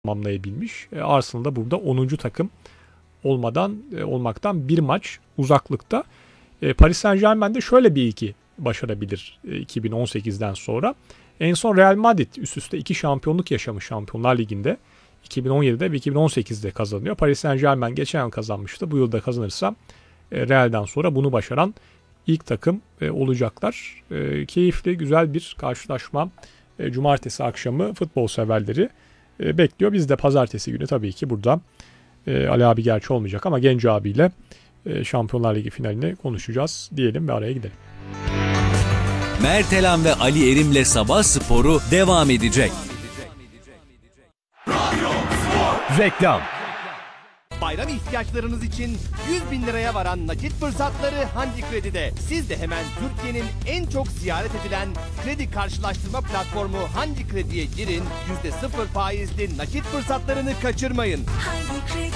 tamamlayabilmiş. Arsenal da burada 10. takım olmaktan bir maç uzaklıkta. Paris Saint-Germain de şöyle bir iki başarabilir 2018'den sonra. En son Real Madrid üst üste 2 şampiyonluk yaşamış Şampiyonlar Ligi'nde. 2017'de ve 2018'de kazanıyor. Paris Saint-Germain geçen yıl kazanmıştı. Bu yıl da kazanırsa Real'den sonra bunu başaran ilk takım olacaklar. Keyifli, güzel bir karşılaşma. Cumartesi akşamı futbol severleri bekliyor. Biz de pazartesi günü tabii ki burada Ali abi gerçi olmayacak ama Genco abiyle Şampiyonlar Ligi finalini konuşacağız diyelim ve araya gidelim. Mertelan ve Ali Erim'le Sabah Sporu devam edecek. Reklam. Bayram ihtiyaçlarınız için 100.000 liraya varan nakit fırsatları Hanci Kredi'de. Siz de hemen Türkiye'nin en çok ziyaret edilen kredi karşılaştırma platformu Hanci Kredi'ye girin. %0 faizli nakit fırsatlarını kaçırmayın. Hangi kredi?